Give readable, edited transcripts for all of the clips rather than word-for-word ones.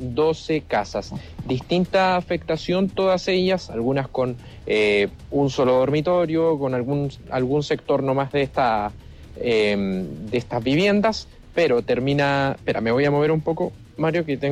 12 casas. Distinta afectación todas ellas, algunas con un solo dormitorio, con algún sector nomás de estas viviendas, pero termina... Espera, me voy a mover un poco, Mario, que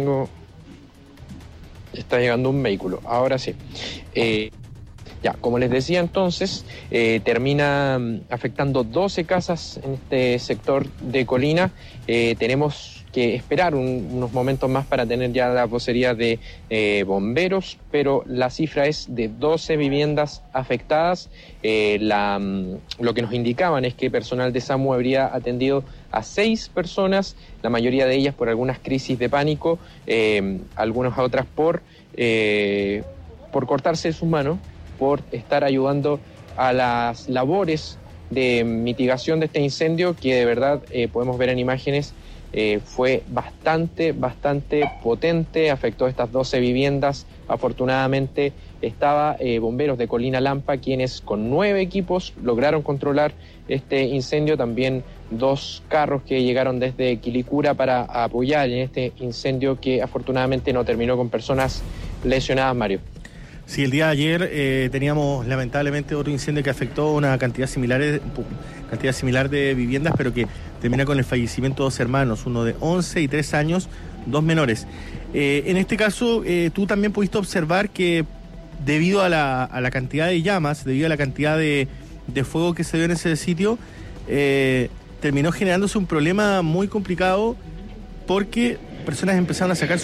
está llegando un vehículo. Ahora sí. Ya, como les decía entonces, termina afectando 12 casas en este sector de Colina. Tenemos que esperar unos momentos más para tener ya la vocería de bomberos, pero la cifra es de 12 viviendas afectadas. Lo que nos indicaban es que personal de SAMU habría atendido a 6 personas, la mayoría de ellas por algunas crisis de pánico, algunas otras por cortarse sus manos, por estar ayudando a las labores de mitigación de este incendio, que de verdad podemos ver en imágenes, fue bastante potente, afectó estas 12 viviendas. Afortunadamente estaba bomberos de Colina Lampa, quienes con 9 equipos lograron controlar este incendio, también 2 carros que llegaron desde Quilicura para apoyar en este incendio que afortunadamente no terminó con personas lesionadas, Mario. Sí, el día de ayer teníamos lamentablemente otro incendio que afectó una cantidad similar de viviendas, pero que termina con el fallecimiento de 2 hermanos, uno de 11 y 3 años, 2 menores. En este caso, tú también pudiste observar que debido a la cantidad de llamas, debido a la cantidad de fuego que se dio en ese sitio, terminó generándose un problema muy complicado, porque personas empezaron a sacar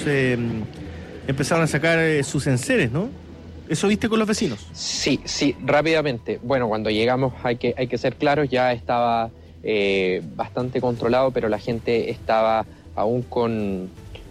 sus enseres, ¿no? ¿Eso viste con los vecinos? Sí, rápidamente. Bueno, cuando llegamos, hay que ser claros, ya estaba bastante controlado, pero la gente estaba aún con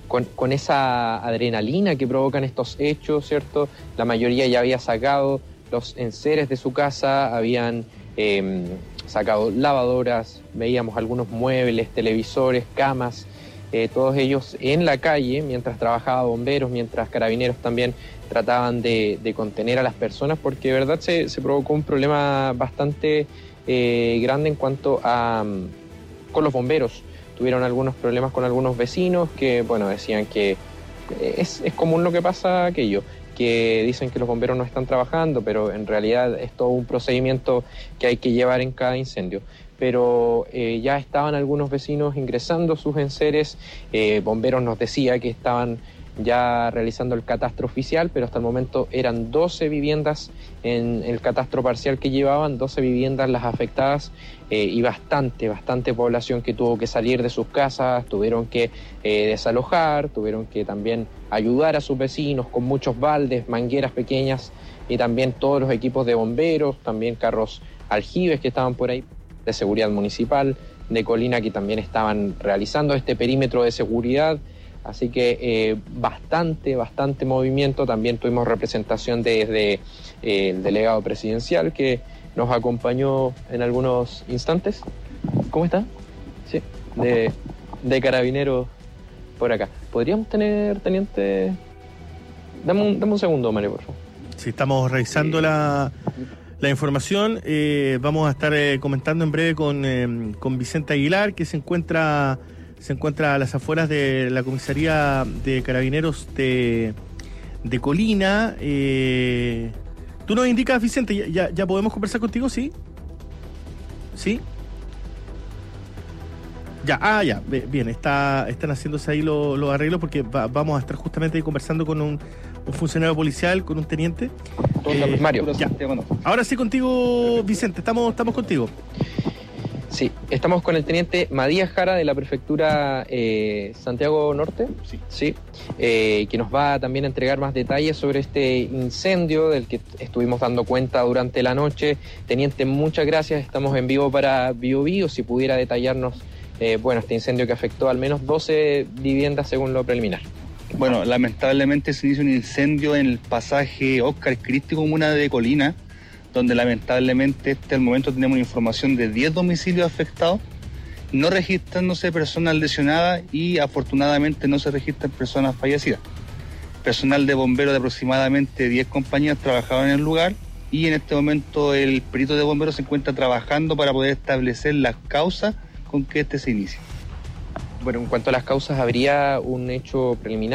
esa adrenalina que provocan estos hechos, ¿cierto? La mayoría ya había sacado los enseres de su casa, habían sacado lavadoras, veíamos algunos muebles, televisores, camas, todos ellos en la calle, mientras trabajaba bomberos, mientras carabineros también trataban de contener a las personas, porque de verdad se provocó un problema bastante grande en cuanto a con los bomberos. Tuvieron algunos problemas con algunos vecinos que, bueno, decían que es común lo que pasa aquello, que dicen que los bomberos no están trabajando, pero en realidad es todo un procedimiento que hay que llevar en cada incendio. Pero ya estaban algunos vecinos ingresando sus enseres, bomberos nos decía que estaban ya realizando el catastro oficial, pero hasta el momento eran 12 viviendas en el catastro parcial que llevaban, 12 viviendas las afectadas, y bastante población que tuvo que salir de sus casas, tuvieron que desalojar, tuvieron que también ayudar a sus vecinos con muchos baldes, mangueras pequeñas, y también todos los equipos de bomberos, también carros aljibes que estaban por ahí, de seguridad municipal, de Colina, que también estaban realizando este perímetro de seguridad. Así que bastante movimiento. También tuvimos representación desde el delegado presidencial, que nos acompañó en algunos instantes. ¿Cómo está? Sí, de carabineros por acá. ¿Podríamos tener, teniente? Dame un segundo, Mario, por favor. Sí, estamos revisando la información. Vamos a estar comentando en breve con Vicente Aguilar, que se encuentra a las afueras de la comisaría de carabineros de Colina. Tú nos indicas, Vicente, ¿ya podemos conversar contigo? ¿Sí? ¿Sí? Ya, bien, están haciéndose ahí los arreglos, porque vamos a estar justamente ahí conversando con un funcionario policial, con un teniente. Mario. Ya. Ahora sí contigo, Vicente, estamos contigo. Sí, estamos con el teniente Matías Jara de la prefectura Santiago Norte, sí, que nos va también a entregar más detalles sobre este incendio del que estuvimos dando cuenta durante la noche. Teniente, muchas gracias, estamos en vivo para Biobío. Si pudiera detallarnos este incendio que afectó al menos 12 viviendas según lo preliminar. Bueno, lamentablemente se inició un incendio en el pasaje Óscar Cristi, comuna de Colina, donde lamentablemente hasta el momento tenemos información de 10 domicilios afectados, no registrándose personas lesionadas y afortunadamente no se registran personas fallecidas. Personal de bomberos de aproximadamente 10 compañías trabajaban en el lugar, y en este momento el perito de bomberos se encuentra trabajando para poder establecer las causas con que este se inicie. Bueno, en cuanto a las causas, ¿habría un hecho preliminar?